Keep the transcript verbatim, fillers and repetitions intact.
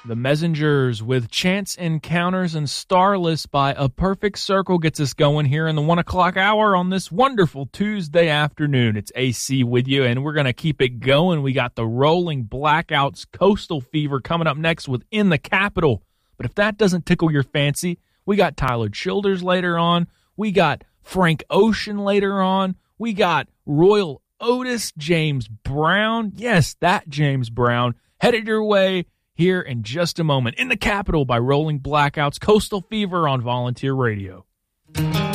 The Messengers with Chance Encounters and Starless by A Perfect Circle gets us going here in the one o'clock hour on this wonderful Tuesday afternoon. It's A C with you, and we're going to keep it going. We got the Rolling Blackouts Coastal Fever coming up next with In the Capital. But if that doesn't tickle your fancy, we got Tyler Childers later on. We got Frank Ocean later on. We got Royal Otis, James Brown. Yes, that James Brown. Headed your way here in just a moment. In the Capital by Rolling Blackouts, Coastal Fever on Volunteer Radio.